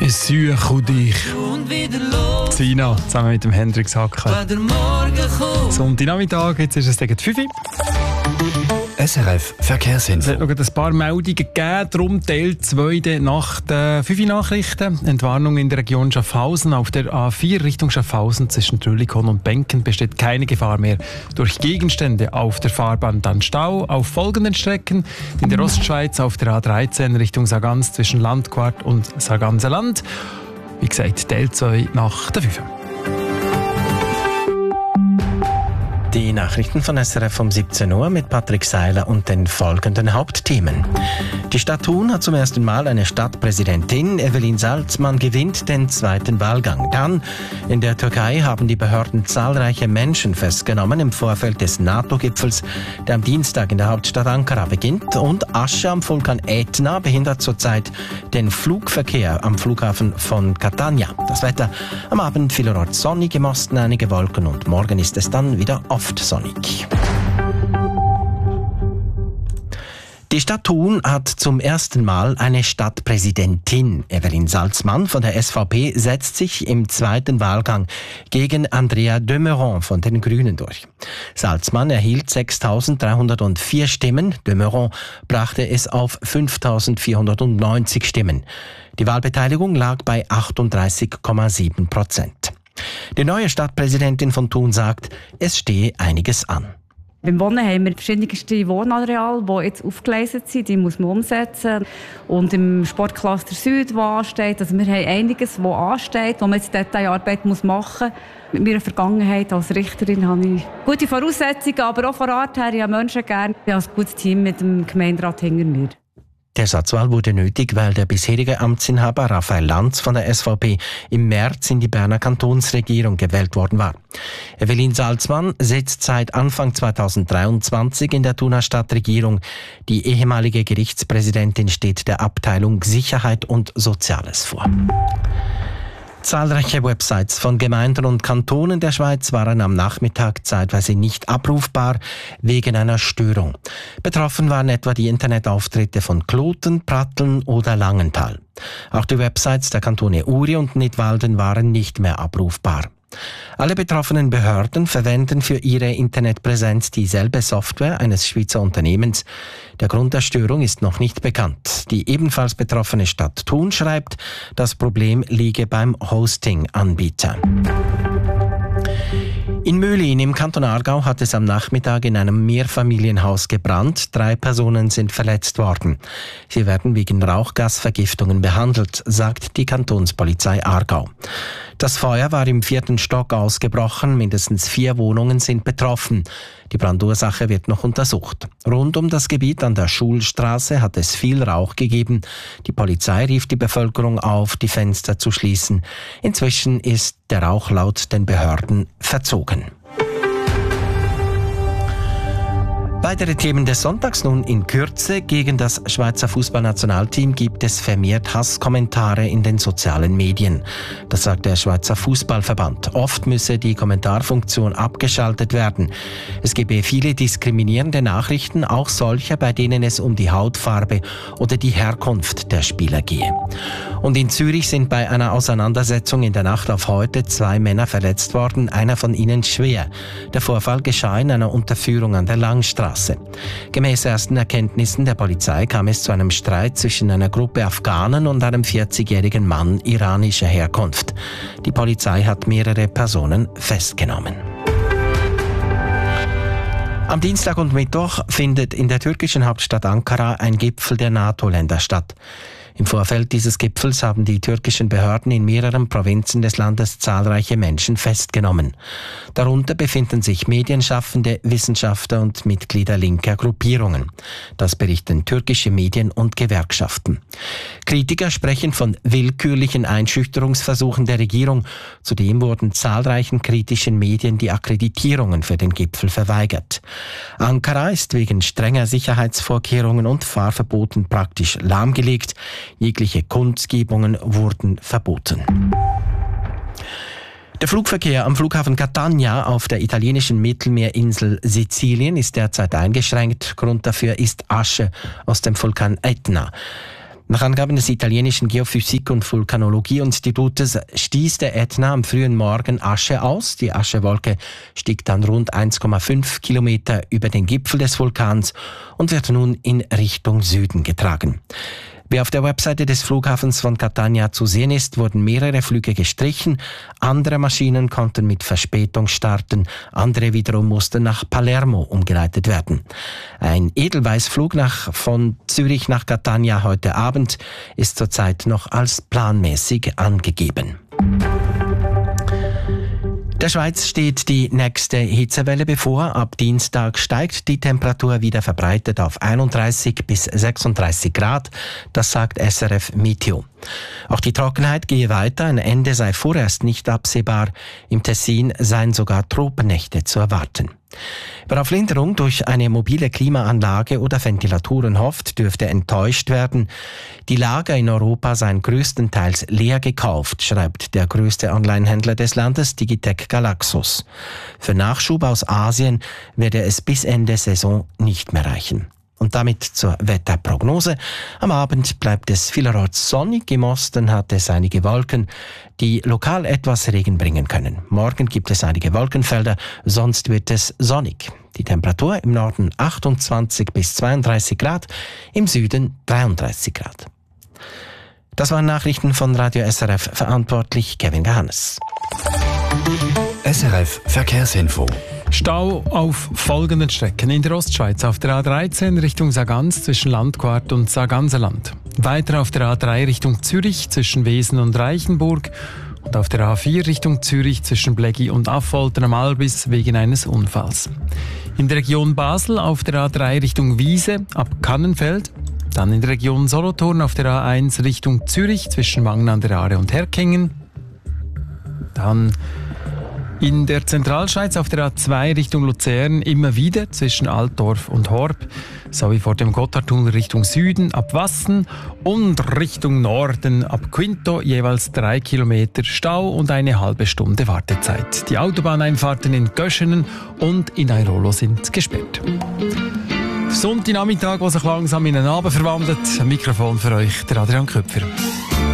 Suche dich. Sina, zusammen mit dem Hendrix Hacker. Sonntagnachmittag, jetzt ist es gegen 5 Uhr. SRF Verkehrsinfo. Es hat noch ein paar Meldungen gegeben, darum Teil 2 nach den 5 Nachrichten. Entwarnung in der Region Schaffhausen. Auf der A4 Richtung Schaffhausen zwischen Trüllikon und Benken besteht keine Gefahr mehr durch Gegenstände auf der Fahrbahn. Dann Stau auf folgenden Strecken. In der Ostschweiz auf der A13 Richtung Sargans zwischen Landquart und Sarganserland. Wie gesagt, Teil 2 nach der 5. Die Nachrichten von SRF um 17 Uhr mit Patrick Seiler und den folgenden Hauptthemen. Die Stadt Thun hat zum ersten Mal eine Stadtpräsidentin. Evelyn Salzmann gewinnt den zweiten Wahlgang. Dann in der Türkei haben die Behörden zahlreiche Menschen festgenommen im Vorfeld des NATO-Gipfels, der am Dienstag in der Hauptstadt Ankara beginnt. Und Asche am Vulkan Ätna behindert zurzeit den Flugverkehr am Flughafen von Catania. Das Wetter am Abend vielerorts sonnig, im Osten einige Wolken und morgen ist es dann wieder oft sonnig. Die Stadt Thun hat zum ersten Mal eine Stadtpräsidentin. Evelyn Salzmann von der SVP setzt sich im zweiten Wahlgang gegen Andrea de Meuron von den Grünen durch. Salzmann erhielt 6.304 Stimmen. De Meuron brachte es auf 5.490 Stimmen. Die Wahlbeteiligung lag bei 38,7%. Die neue Stadtpräsidentin von Thun sagt, es stehe einiges an. Beim Wohnen haben wir verschiedenste Wohnareale, die jetzt aufgeleistet sind, die muss man umsetzen. Und im Sportcluster Süd, wo ansteht, also wir haben einiges, was ansteht, wo man jetzt Detailarbeit machen muss. Mit meiner Vergangenheit als Richterin habe ich gute Voraussetzungen, aber auch von Art her, ich habe Menschen gerne. Ich habe ein gutes Team mit dem Gemeinderat hinter mir. Die Ersatzwahl wurde nötig, weil der bisherige Amtsinhaber Raphael Lanz von der SVP im März in die Berner Kantonsregierung gewählt worden war. Evelyn Salzmann sitzt seit Anfang 2023 in der Thuner Stadtregierung. Die ehemalige Gerichtspräsidentin steht der Abteilung Sicherheit und Soziales vor. Zahlreiche Websites von Gemeinden und Kantonen der Schweiz waren am Nachmittag zeitweise nicht abrufbar wegen einer Störung. Betroffen waren etwa die Internetauftritte von Kloten, Pratteln oder Langenthal. Auch die Websites der Kantone Uri und Nidwalden waren nicht mehr abrufbar. Alle betroffenen Behörden verwenden für ihre Internetpräsenz dieselbe Software eines Schweizer Unternehmens. Der Grund der Störung ist noch nicht bekannt. Die ebenfalls betroffene Stadt Thun schreibt, das Problem liege beim Hosting-Anbieter. In Mühlin im Kanton Aargau hat es am Nachmittag in einem Mehrfamilienhaus gebrannt. 3 Personen sind verletzt worden. Sie werden wegen Rauchgasvergiftungen behandelt, sagt die Kantonspolizei Aargau. Das Feuer war im 4. Stock ausgebrochen. Mindestens 4 Wohnungen sind betroffen. Die Brandursache wird noch untersucht. Rund um das Gebiet an der Schulstraße hat es viel Rauch gegeben. Die Polizei rief die Bevölkerung auf, die Fenster zu schließen. Inzwischen ist der Rauch laut den Behörden verzogen. Weitere Themen des Sonntags nun in Kürze. Gegen das Schweizer Fußballnationalteam gibt es vermehrt Hasskommentare in den sozialen Medien. Das sagt der Schweizer Fußballverband. Oft müsse die Kommentarfunktion abgeschaltet werden. Es gebe viele diskriminierende Nachrichten, auch solche, bei denen es um die Hautfarbe oder die Herkunft der Spieler gehe. Und in Zürich sind bei einer Auseinandersetzung in der Nacht auf heute 2 Männer verletzt worden, einer von ihnen schwer. Der Vorfall geschah in einer Unterführung an der Langstraße. Gemäß ersten Erkenntnissen der Polizei kam es zu einem Streit zwischen einer Gruppe Afghanen und einem 40-jährigen Mann iranischer Herkunft. Die Polizei hat mehrere Personen festgenommen. Am Dienstag und Mittwoch findet in der türkischen Hauptstadt Ankara ein Gipfel der NATO-Länder statt. Im Vorfeld dieses Gipfels haben die türkischen Behörden in mehreren Provinzen des Landes zahlreiche Menschen festgenommen. Darunter befinden sich Medienschaffende, Wissenschaftler und Mitglieder linker Gruppierungen. Das berichten türkische Medien und Gewerkschaften. Kritiker sprechen von willkürlichen Einschüchterungsversuchen der Regierung. Zudem wurden zahlreichen kritischen Medien die Akkreditierungen für den Gipfel verweigert. Ankara ist wegen strenger Sicherheitsvorkehrungen und Fahrverboten praktisch lahmgelegt. Jegliche Kundgebungen wurden verboten. Der Flugverkehr am Flughafen Catania auf der italienischen Mittelmeerinsel Sizilien ist derzeit eingeschränkt. Grund dafür ist Asche aus dem Vulkan Ätna. Nach Angaben des italienischen Geophysik- und Vulkanologie-Institutes stieß der Ätna am frühen Morgen Asche aus. Die Aschewolke stieg dann rund 1,5 Kilometer über den Gipfel des Vulkans und wird nun in Richtung Süden getragen. Wie auf der Webseite des Flughafens von Catania zu sehen ist, wurden mehrere Flüge gestrichen, andere Maschinen konnten mit Verspätung starten, andere wiederum mussten nach Palermo umgeleitet werden. Ein Edelweißflug von Zürich nach Catania heute Abend ist zurzeit noch als planmäßig angegeben. Der Schweiz steht die nächste Hitzewelle bevor. Ab Dienstag steigt die Temperatur wieder verbreitet auf 31 bis 36 Grad. Das sagt SRF Meteo. Auch die Trockenheit gehe weiter. Ein Ende sei vorerst nicht absehbar. Im Tessin seien sogar Tropennächte zu erwarten. Wer auf Linderung durch eine mobile Klimaanlage oder Ventilatoren hofft, dürfte enttäuscht werden. Die Lager in Europa seien größtenteils leer gekauft, schreibt der größte Onlinehändler des Landes, Digitec Galaxus. Für Nachschub aus Asien werde es bis Ende Saison nicht mehr reichen. Und damit zur Wetterprognose. Am Abend bleibt es vielerorts sonnig. Im Osten hat es einige Wolken, die lokal etwas Regen bringen können. Morgen gibt es einige Wolkenfelder, sonst wird es sonnig. Die Temperatur im Norden 28 bis 32 Grad, im Süden 33 Grad. Das waren Nachrichten von Radio SRF, verantwortlich Kevin Gahannes. SRF Verkehrsinfo. Stau auf folgenden Strecken in der Ostschweiz: auf der A13 Richtung Sargans zwischen Landquart und Sarganserland. Weiter auf der A3 Richtung Zürich zwischen Wesen und Reichenburg. Und auf der A4 Richtung Zürich zwischen Bleggi und Affolter am Albis wegen eines Unfalls. In der Region Basel auf der A3 Richtung Wiese ab Kannenfeld. Dann in der Region Solothurn auf der A1 Richtung Zürich zwischen Wangen an der Aare und Herkingen. Dann in der Zentralschweiz auf der A2 Richtung Luzern immer wieder zwischen Altdorf und Horb, sowie vor dem Gotthardtunnel Richtung Süden ab Wassen und Richtung Norden ab Quinto jeweils 3 Kilometer Stau und eine halbe Stunde Wartezeit. Die Autobahneinfahrten in Göschenen und in Airolo sind gesperrt. Sonntagnachmittag, der sich langsam in einen Abend verwandelt. Ein Mikrofon für euch, der Adrian Köpfer.